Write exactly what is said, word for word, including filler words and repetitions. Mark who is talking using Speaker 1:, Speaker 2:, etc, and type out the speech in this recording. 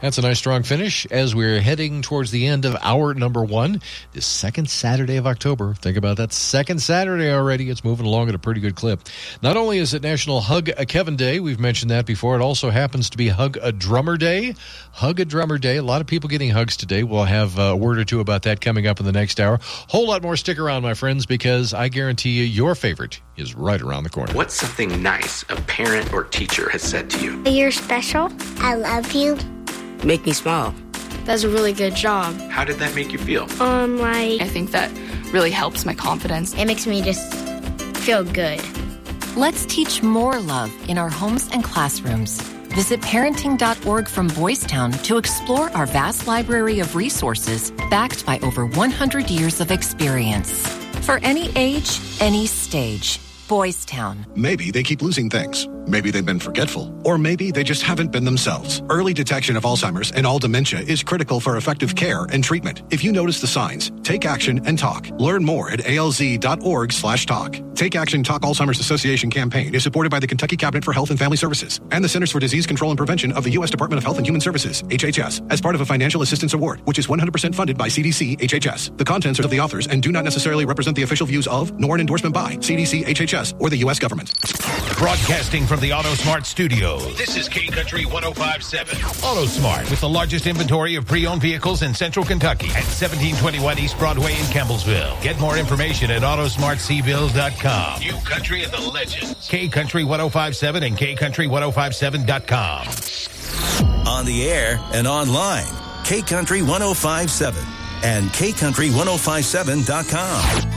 Speaker 1: That's a nice strong finish as we're heading towards the end of hour number one, the second Saturday of October. Think about that, second Saturday already. It's moving along at a pretty good clip. Not only is it National Hug a Kevin Day, we've mentioned that before, it also happens to be Hug a Drummer Day. Hug a Drummer Day. A lot of people getting hugs today. We'll have a word or two about that coming up in the next hour. Whole lot more. Stick around, my friends, because I guarantee you your favorite is right around the corner.
Speaker 2: What's something nice a parent or teacher has said to you?
Speaker 3: You're special. I love you.
Speaker 4: Make me smile.
Speaker 3: That's a really good job.
Speaker 2: How did that make you feel?
Speaker 3: Um, like...
Speaker 5: I think that really helps my confidence.
Speaker 3: It makes me just feel good.
Speaker 6: Let's teach more love in our homes and classrooms. Visit parenting dot org from Boys Town to explore our vast library of resources backed by over one hundred years of experience. For any age, any stage. Boys Town.
Speaker 7: Maybe they keep losing things. Maybe they've been forgetful. Or maybe they just haven't been themselves. Early detection of Alzheimer's and all dementia is critical for effective care and treatment. If you notice the signs, take action and talk. Learn more at A L Z dot org slash talk. Take Action Talk Alzheimer's Association campaign is supported by the Kentucky Cabinet for Health and Family Services and the Centers for Disease Control and Prevention of the U S Department of Health and Human Services, H H S, as part of a financial assistance award, which is one hundred percent funded by C D C H H S. The contents are of the authors and do not necessarily represent the official views of, nor an endorsement by, C D C H H S or the U S government.
Speaker 8: Broadcasting from the AutoSmart Studios, this is K Country one oh five point seven. AutoSmart, with the largest inventory of pre-owned vehicles in Central Kentucky at seventeen twenty-one East Broadway in Campbellsville. Get more information at auto smart c bills dot com. New Country and the Legends. K Country one oh five point seven and K Country ten fifty-seven dot com.
Speaker 9: On the air and online, K Country ten fifty-seven and K Country ten fifty-seven dot com.